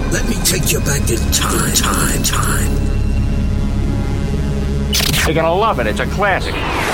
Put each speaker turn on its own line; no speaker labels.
Let me take you back in time.
You're gonna love it. It's a classic.